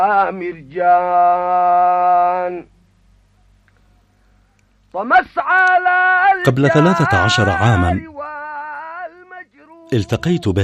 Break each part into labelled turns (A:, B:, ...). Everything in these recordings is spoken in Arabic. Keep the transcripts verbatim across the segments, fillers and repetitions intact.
A: مرجان طمس على
B: قبل ثلاثة عشر عاما التقيت به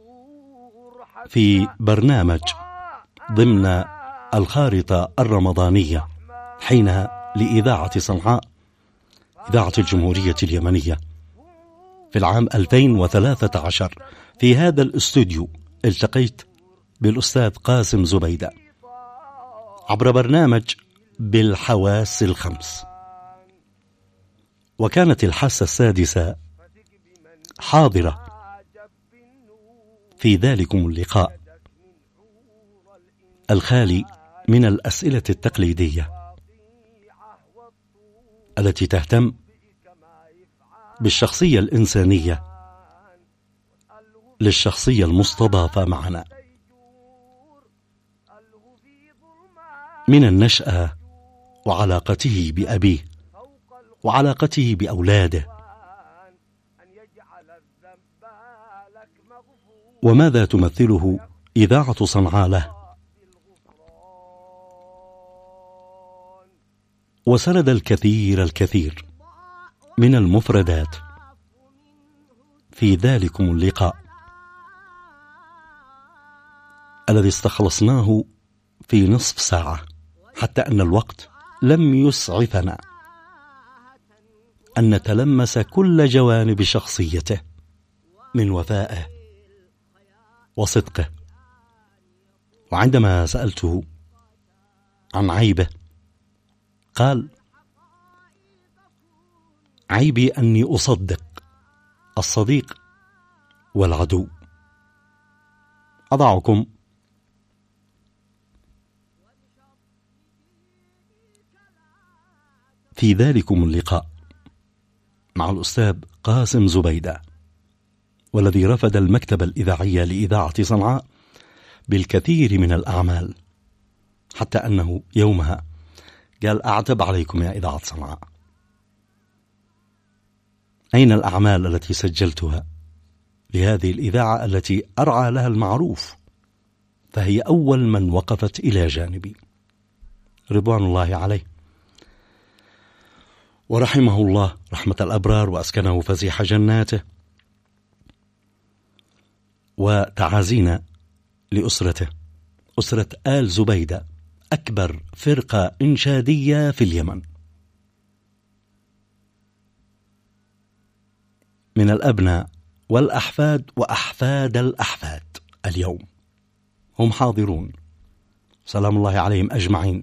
B: في برنامج ضمن الخارطة الرمضانية حينها لإذاعة صنعاء، إذاعة الجمهورية اليمنية، في العام ألفين وثلاثة عشر. في هذا الاستوديو التقيت بالأستاذ قاسم زبيدة عبر برنامج بالحواس الخمس، وكانت الحاسة السادسة حاضرة في ذلكم اللقاء الخالي من الأسئلة التقليدية التي تهتم بالشخصية الإنسانية للشخصية المستضافة معنا، من النشأة وعلاقته بأبيه وعلاقته بأولاده، وماذا تمثله إذاعة صنعاء له، وسرد الكثير الكثير من المفردات في ذلكم اللقاء الذي استخلصناه في نصف ساعة، حتى أن الوقت لم يسعفنا أن نتلمس كل جوانب شخصيته من وفائه وصدقه. وعندما سألته عن عيبه قال: عيبي أني أصدق الصديق والعدو. أضعكم في ذلكم اللقاء مع الأستاذ قاسم زبيدة، والذي رفد المكتب الإذاعي لإذاعة صنعاء بالكثير من الأعمال، حتى أنه يومها قال: أعتب عليكم يا إذاعة صنعاء، أين الأعمال التي سجلتها لهذه الإذاعة التي أرعى لها المعروف، فهي أول من وقفت إلى جانبي، رضوان الله عليه ورحمه الله رحمة الأبرار وأسكنه فسيح جناته. وتعازينا لأسرته، أسرة آل زبيدة، أكبر فرقة إنشادية في اليمن، من الأبناء والأحفاد وأحفاد الأحفاد اليوم هم حاضرون، سلام الله عليهم أجمعين.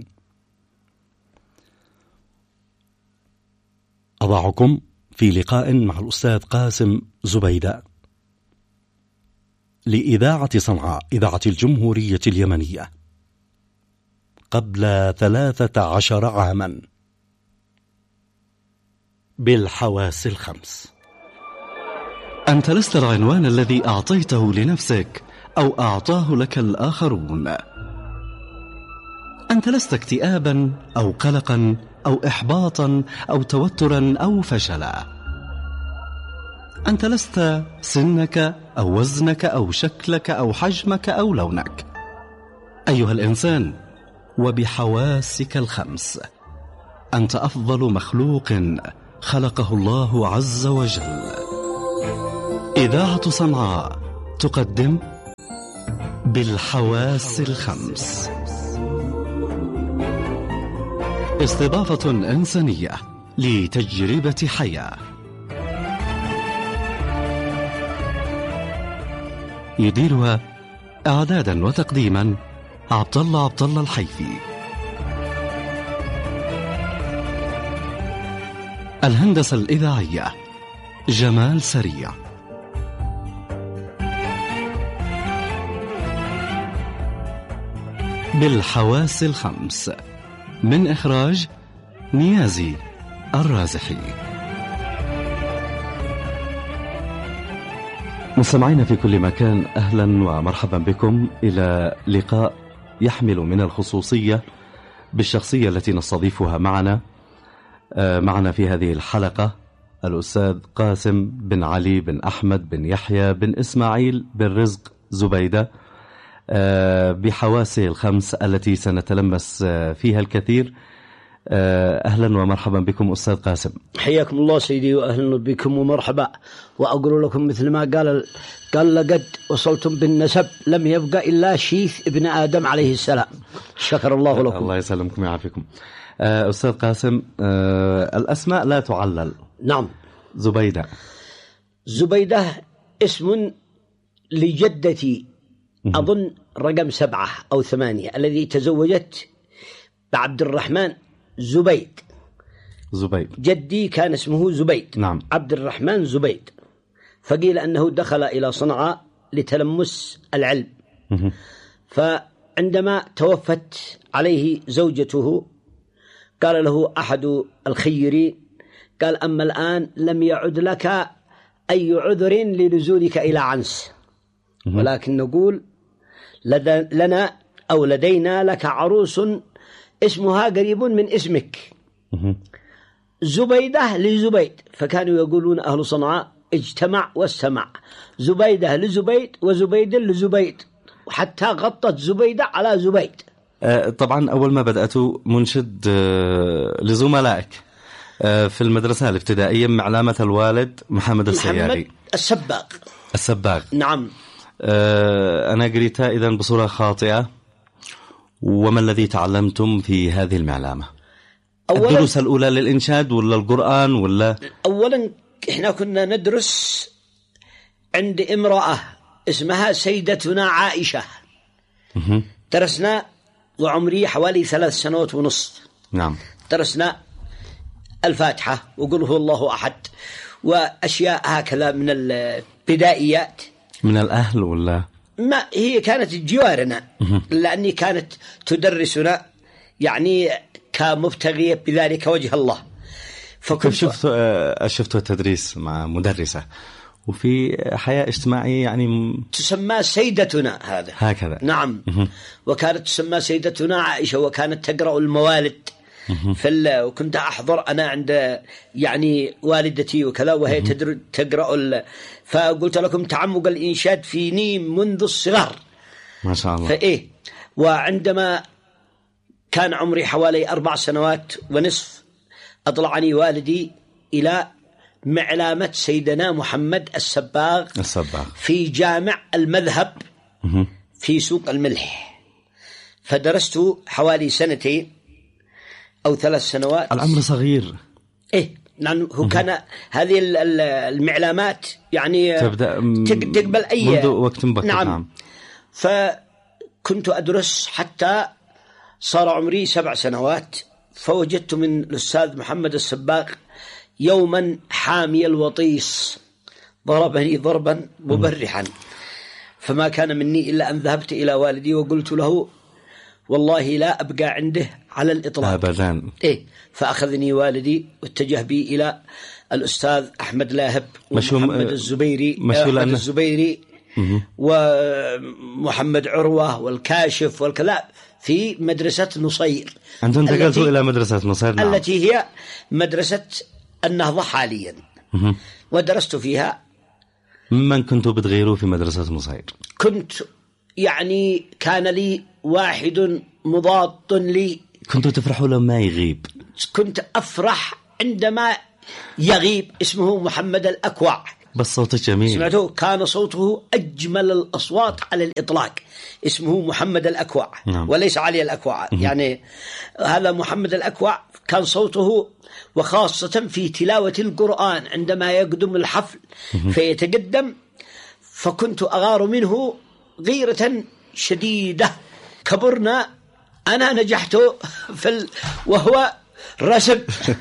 B: أضعكم في لقاء مع الأستاذ قاسم زبيدة لإذاعة صنعاء، إذاعة الجمهورية اليمنية، قبل ثلاثة عشر عاما، بالحواس الخمس.
C: أنت لست العنوان الذي أعطيته لنفسك أو أعطاه لك الآخرون. أنت لست اكتئابا أو قلقا أو إحباطا أو توترا أو فشلا. أنت لست سنك أو وزنك أو شكلك أو حجمك أو لونك. أيها الإنسان، وبحواسك الخمس أنت أفضل مخلوق خلقه الله عز وجل. إذاعة صنعاء تقدم بالحواس الخمس، استضافة إنسانية لتجربة حياة. يديرها إعدادا وتقديما عبد الله عبد الله الحيفي. الهندسة الإذاعية جمال سريع. بالحواس الخمس من إخراج نيازي الرازحي. مستمعين في كل مكان، أهلا ومرحبا بكم إلى لقاء يحمل من الخصوصية بالشخصية التي نستضيفها معنا. معنا في هذه الحلقة الأستاذ قاسم بن علي بن أحمد بن يحيى بن إسماعيل بن رزق زبيدة، بحواسه الخمس التي سنتلمس فيها الكثير. أهلا ومرحبا بكم أستاذ قاسم.
D: حياكم الله سيدي وأهلا بكم ومرحبا. وأقول لكم مثل ما قال قال لقد وصلتم بالنسب لم يبقى إلا شيث ابن آدم عليه السلام. شكر الله لكم.
C: الله يسلمكم ويعافيكم. أستاذ قاسم، الأسماء لا تعلل.
D: نعم.
C: زبيدة.
D: زبيدة اسم لجدتي أظن رقم سبعة أو ثمانية الذي تزوجت بعبد الرحمن زبيد.
C: زبيد
D: جدي كان اسمه زبيد.
C: نعم.
D: عبد الرحمن زبيد. فقيل أنه دخل إلى صنعاء لتلمس العلم. فعندما توفت عليه زوجته قال له أحد الخيرين قال أما الآن لم يعد لك أي عذر لنزولك إلى عنس، ولكن نقول لنا أو لدينا لك عروس اسمها قريب من اسمك زبيدة لزبيد. فكانوا يقولون أهل صنعاء اجتمع واستمع، زبيدة لزبيد وزبيد لزبيد، وحتى غطت زبيدة على زبيد.
C: طبعا أول ما بدأت منشد لزملائك في المدرسة الابتدائية مع علامة الوالد محمد السياري.
D: محمد السباق.
C: السباق.
D: نعم.
C: أنا قريتها إذن بصورة خاطئة. وما الذي تعلمتم في هذه المعلامة؟ الدروس الأولى للإنشاد ولا القرآن ولا؟
D: أولا إحنا كنا ندرس عند امرأة اسمها سيدتنا عائشة. درسنا وعمري حوالي ثلاث سنوات ونصف.
C: نعم.
D: درسنا الفاتحة وقل هو الله أحد وأشياء هكذا من البدائيات.
C: من الأهل ولا؟
D: ما هي كانت جوارنا لأني كانت تدرسنا يعني كمبتغية بذلك وجه الله.
C: فكنت شفت شفت التدريس مع مدرسة وفي حياة اجتماعية يعني
D: تسمى سيدتنا هذا
C: هكذا.
D: نعم. وكانت تسمى سيدتنا عائشة وكانت تقرأ الموالد. فل وكنت أحضر أنا عند يعني والدتي وكذا وهي تدر... تقرأ ال... فقلت لكم تعمق الإنشاد فيني منذ الصغر
C: ما شاء الله.
D: فإيه وعندما كان عمري حوالي أربع سنوات ونصف أطلعني والدي إلى معلامة سيدنا محمد السباغ
C: السباغ
D: في جامع المذهب في سوق الملح. فدرست حوالي سنتين أو ثلاث سنوات.
C: العمر صغير.
D: إيه لأنه هو كان هذه المعلامات يعني
C: تبدأ
D: تقبل أي
C: منذ وقت بكر.
D: نعم.
C: نعم.
D: فكنت أدرس حتى صار عمري سبع سنوات. فوجدت من الأستاذ محمد السباق يوما حامي الوطيس ضربني ضربا مبرحا، فما كان مني إلا أن ذهبت إلى والدي وقلت له والله لا أبقى عنده على الإطلاق
C: أبدا.
D: إيه فأخذني والدي واتجه بي إلى الأستاذ أحمد لاهب ومحمد الزبيري أحمد الزبيري ومحمد عروة والكاشف والكلام في مدرسة نصير.
C: أنت انتقلتوا إلى مدرسة نصير. نعم.
D: التي هي مدرسة النهضة حاليا. ودرست فيها.
C: من كنتوا بتغيروا في مدرسة نصير؟
D: كنت يعني كان لي واحد مضاد لي.
C: كنتوا تفرحوا لما يغيب؟
D: كنت أفرح عندما يغيب. اسمه محمد الأكوع.
C: بس صوته جميل.
D: سمعته؟ كان صوته أجمل الأصوات على الإطلاق. اسمه محمد الأكوع.
C: نعم.
D: وليس علي الأكوع. يعني هذا محمد الأكوع كان صوته وخاصة في تلاوة القرآن عندما يقدم الحفل فيتقدم فكنت أغار منه غيرة شديدة. كبرنا أنا نجحت في ال... وهو رسب.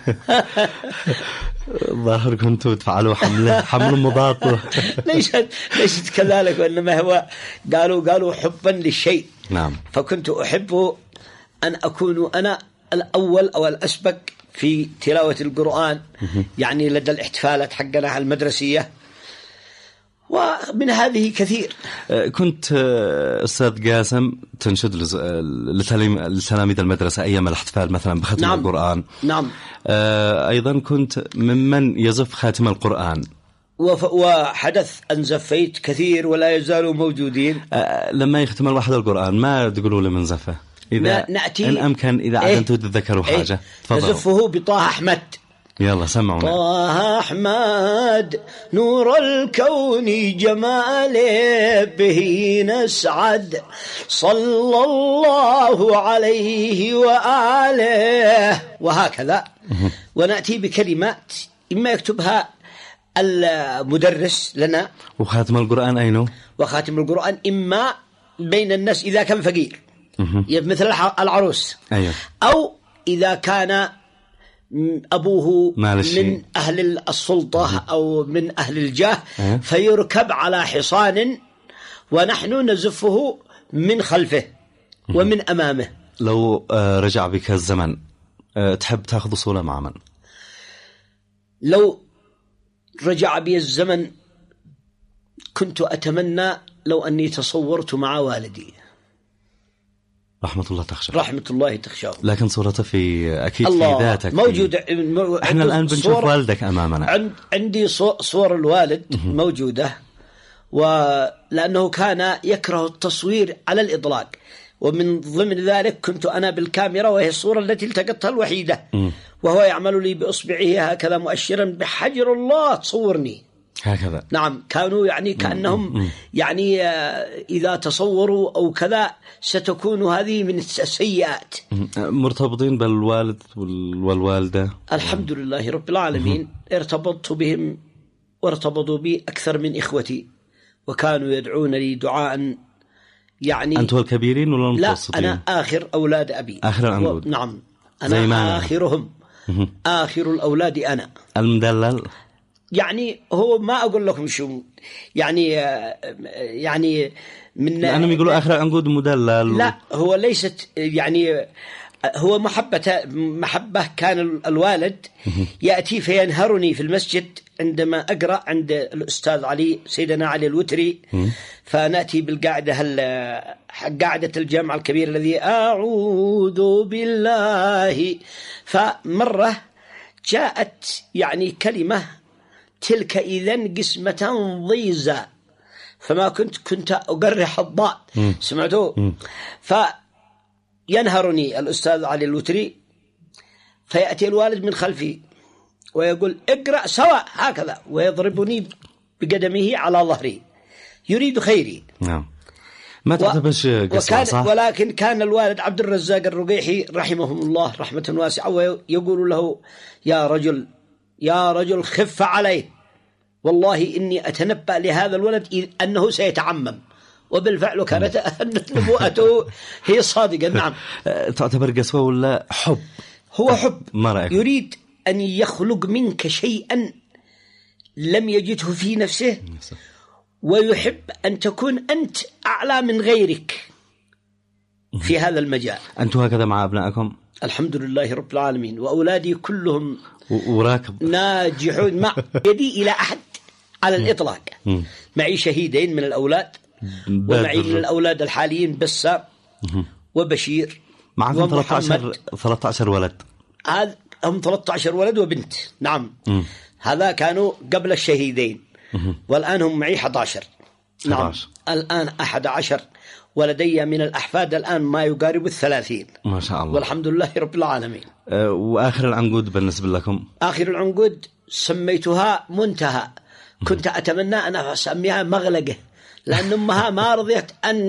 C: ظاهر كنتوا تفعلوا حملة حمل مضاد.
D: ليست ليست كذلك، وإنما هو قالوا قالوا حبا للشيء.
C: نعم.
D: فكنت أحب أن أكون أنا الأول أو الأسبق في تلاوة القرآن يعني لدى الاحتفالات حقنا المدرسية. ومن هذه كثير.
C: كنت أستاذ قاسم تنشد لتلاميذ المدرسة أيام الاحتفال مثلا بختم
D: نعم.
C: القرآن.
D: نعم.
C: أيضا كنت ممن يزف خاتم القرآن.
D: وحدث أن زفيت كثير ولا يزالوا موجودين.
B: أه لما يختم الواحد القرآن ما تقولوا له من زفه؟ إذا
D: نأتي
B: إن أمكن إذا عاد أنتم تتذكروا حاجة
D: إيه؟ نزفه بطه أحمد.
B: يلا سمعونا.
D: طه أحمد نور الكون جماله به نسعد صلى الله عليه وآله، وهكذا. ونأتي بكلمات إما يكتبها المدرس لنا.
B: وخاتم القرآن أينه؟
D: وخاتم القرآن إما بين الناس إذا كان فقير مثل العروس.
B: أيوه.
D: أو إذا كان أبوه
B: مالشي.
D: من أهل السلطة أو من أهل الجاه أه. فيركب على حصان ونحن نزفه من خلفه ومن أمامه.
B: لو رجع بك الزمن تحب تأخذ صورة مع من؟
D: لو رجع بي الزمن كنت أتمنى لو أني تصورت مع والدي
B: رحمة الله تخشى.
D: رحمة الله تخشى.
B: لكن صورته في أكيد في ذاتك
D: موجودة.
B: في... إحنا الآن بنشوف والدك أمامنا.
D: عند عندي صور الوالد موجودة، ولأنه كان يكره التصوير على الإطلاق، ومن ضمن ذلك كنت أنا بالكاميرا وهي الصورة التي التقطتها الوحيدة، وهو يعمل لي بإصبعه هكذا مؤشرا بحجر الله تصورني
B: هكذا.
D: نعم، كانوا يعني كأنهم يعني إذا تصوروا أو كذا ستكون هذه من السيئات.
B: مرتبطين بالوالد والوالدة؟
D: الحمد لله رب العالمين. ارتبطت بهم وارتبطوا بي أكثر من إخوتي، وكانوا يدعون لي دعاء يعني.
B: أنتوا الكبيرين ولا المتوسطين؟
D: لا، أنا آخر أولاد أبي.
B: آخر العنقود.
D: نعم، أنا آخرهم. آخر الأولاد أنا
B: المدلل.
D: يعني هو ما أقول لكم شو يعني يعني من
B: لأنهم يقولوا آخر العنقود مدلل.
D: لا، هو ليست يعني، هو محبة محبة كان الوالد يأتي فينهرني في المسجد عندما أقرأ عند الأستاذ علي سيدنا علي الوتري، فنأتي بالقاعدة قاعدة الجامع الكبير الذي أعوذ بالله. فمرة جاءت يعني كلمة تلك إذن قسمة ضيزة، فما كنت كنت أقرح الضاء سمعتوه. فينهرني الأستاذ علي الوتري، فيأتي الوالد من خلفي ويقول اقرأ سواء هكذا، ويضربني بقدمه على ظهري يريد خيري.
B: نعم، ما تعتبرش قصة صح؟
D: ولكن كان الوالد عبد الرزاق الرقيحي رحمهم الله رحمة واسعة ويقول له يا رجل يا رجل خف عليه، والله إني أتنبأ لهذا الولد أنه سيتعمم. وبالفعل كانت نبوءته هي صادقة. نعم.
B: تعتبر قسوة ولا حب؟
D: هو حب.
B: ما رأيك؟
D: يريد أن يخلق منك شيئا لم يجده في نفسه، ويحب أن تكون أنت أعلى من غيرك في هذا المجال.
B: أنتم هكذا مع أبنائكم؟
D: الحمد لله رب العالمين، وأولادي كلهم
B: وراكب
D: ناجحون. مع يدي إلى أحد على الإطلاق. معي شهيدين من الأولاد، ومعي من الأولاد الحاليين بسام وبشير.
B: معكم ثلاثة عشر ولد؟
D: هذا هم ثلاثة عشر ولد وبنت. نعم. هذا كانوا قبل الشهيدين، والآن هم معي أحد عشر. نعم، الآن أحد عشر، ولدي من الأحفاد الآن ما يقارب الثلاثين.
B: ما شاء الله،
D: والحمد لله رب العالمين.
B: أه وآخر العنقود بالنسبة لكم؟
D: آخر العنقود سميتها منتهى. كنت أتمنى أن أسميها مغلقة، لأن أمها ما رضيت أن